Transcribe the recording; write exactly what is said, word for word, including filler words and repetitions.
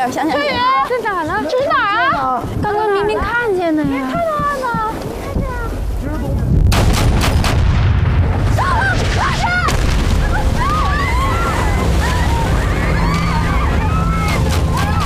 想想。 春雨，在哪呢？这是哪儿啊？刚刚明明看见的呀。看到啊。